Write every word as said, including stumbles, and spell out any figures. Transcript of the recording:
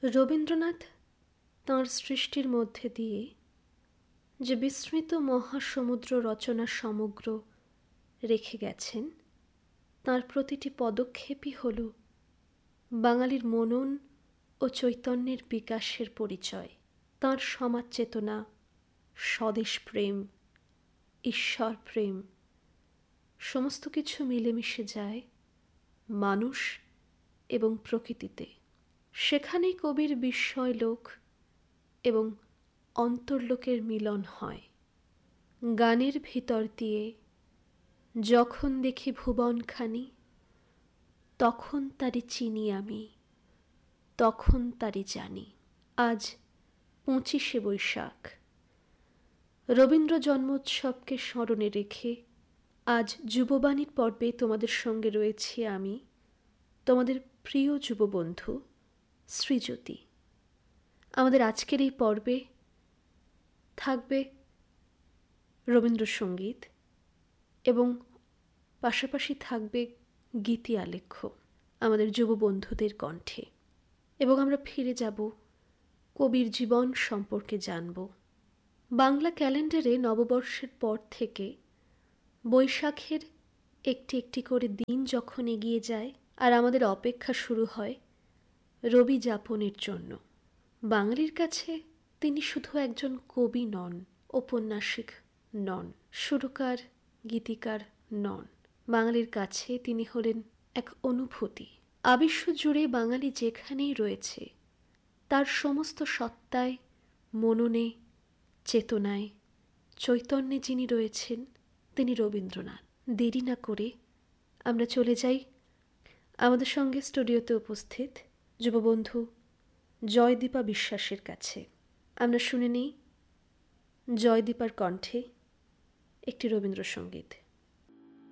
রবীন্দ্রনাথ তাঁর সৃষ্টির মধ্যে দিয়ে যে বিস্মৃত মহাসমুদ্র রচনা সমগ্র রেখে গেছেন, তাঁর প্রতিটি পদক্ষেপই হল বাঙালির মনন ও চৈতন্যের বিকাশের পরিচয়। তাঁর সমাজ চেতনা, স্বদেশ প্রেম, ঈশ্বর প্রেম সমস্ত কিছু মিলেমিশে যায় মানুষ এবং প্রকৃতিতে। সেখানেই কবির বিস্ময় লোক এবং অন্তর্লোকের মিলন হয়। গানের ভিতর দিয়ে যখন দেখি ভুবনখানি, তখন তারি চিনি আমি, তখন তারি জানি। আজ পঁচিশে বৈশাখ, রবীন্দ্র জন্মোৎসবকে স্মরণে রেখে আজ যুববাণীর পর্বে তোমাদের সঙ্গে রয়েছি আমি, তোমাদের প্রিয় যুববন্ধু শ্রীজ্যোতি। আমাদের আজকের এই পর্বে থাকবে রবীন্দ্রসঙ্গীত এবং পাশাপাশি থাকবে গীতি আলেখ্য আমাদের যুববন্ধুদের কণ্ঠে, এবং আমরা ফিরে যাব কবির জীবন সম্পর্কে জানব। বাংলা ক্যালেন্ডারে নববর্ষের পর থেকে বৈশাখের একটি একটি করে দিন যখন এগিয়ে যায় আর আমাদের অপেক্ষা শুরু হয় রবি যাপনের জন্য, বাঙালির কাছে তিনি শুধু একজন কবি নন, ঔপন্যাসিক নন, সুরকার, গীতিকার নন। বাঙালির কাছে তিনি হলেন এক অনুভূতি। আবিশ্ব জুড়ে বাঙালি যেখানেই রয়েছে তার সমস্ত সত্তায়, মননে, চেতনায়, চৈতন্যে যিনি রয়েছেন তিনি রবীন্দ্রনাথ। দেরি না করে আমরা চলে যাই আমাদের সঙ্গে স্টুডিওতে উপস্থিত যুববন্ধু জয়দীপা বিশ্বাসের কাছে। আমরা শুনে নিই জয়দীপার কণ্ঠে একটি রবীন্দ্রসঙ্গীত।